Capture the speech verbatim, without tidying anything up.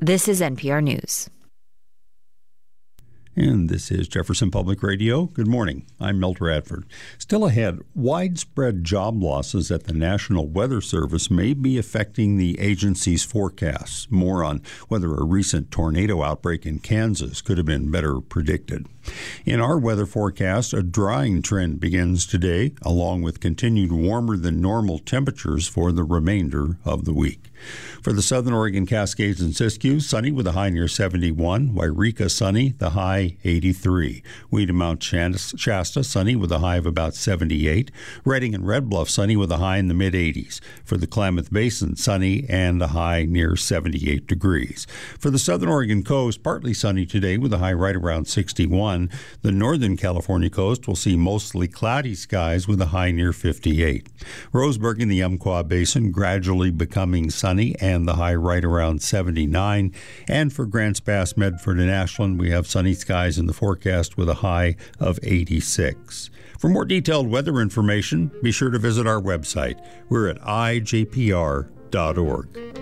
This is N P R News. And this is Jefferson Public Radio. Good morning. I'm Milt Radford. Still ahead, widespread job losses at the National Weather Service may be affecting the agency's forecasts. More on whether a recent tornado outbreak in Kansas could have been better predicted. In our weather forecast, a drying trend begins today, along with continued warmer than normal temperatures for the remainder of the week. For the Southern Oregon Cascades and Siskiyou, sunny with a high near seventy-one. Wairika, sunny, the high eighty-three. Weedamount, Shasta, sunny with a high of about seventy-eight. Redding and Red Bluff, sunny with a high in the mid-eighties. For the Klamath Basin, sunny and a high near seventy-eight degrees. For the Southern Oregon coast, partly sunny today with a high right around sixty-one. The Northern California coast will see mostly cloudy skies with a high near fifty-eight. Roseburg in the Umpqua Basin gradually becoming sunny and the high right around seventy-nine. And for Grants Pass, Medford, and Ashland, we have sunny skies in the forecast with a high of eighty-six. For more detailed weather information, be sure to visit our website. We're at I J P R dot org.